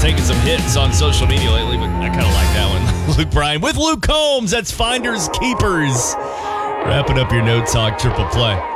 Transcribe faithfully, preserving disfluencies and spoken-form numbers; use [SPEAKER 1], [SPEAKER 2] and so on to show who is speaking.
[SPEAKER 1] taking some hits on social media lately, but I kind of like that one. Luke Bryan with Luke Combs. That's Finders Keepers. Wrapping up your No Talk Triple Play.